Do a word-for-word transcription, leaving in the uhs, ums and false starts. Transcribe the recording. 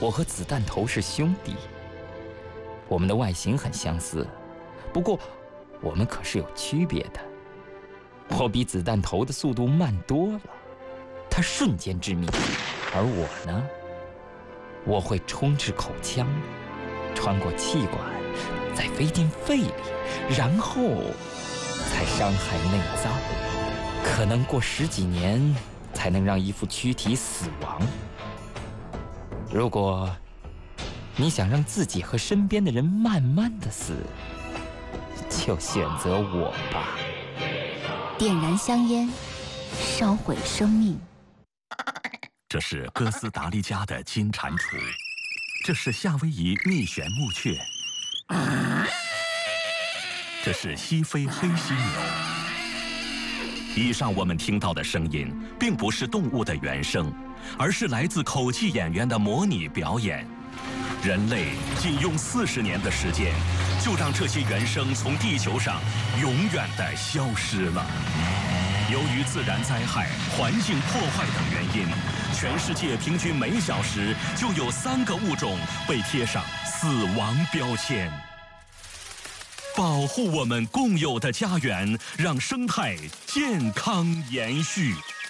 我和子弹头是兄弟，我们的外形很相似，不过我们可是有区别的。我比子弹头的速度慢多了，它瞬间致命，而我呢，我会冲至口腔，穿过气管，再飞进肺里，然后才伤害内脏，可能过十几年才能让一副躯体死亡。如果你想让自己和身边的人慢慢的死，就选择我吧。 点燃香烟，烧毁生命。 这是哥斯达黎加的金蟾蜍，这是夏威夷蜜旋木雀，这是西非黑犀牛。以上我们听到的声音，并不是动物的原声，而是来自口技演员的模拟表演。人类仅用四十年的时间，就让这些原声从地球上永远地消失了。由于自然灾害、环境破坏等原因，全世界平均每小时就有三个物种被贴上死亡标签。保护我们共有的家园，让生态健康延续。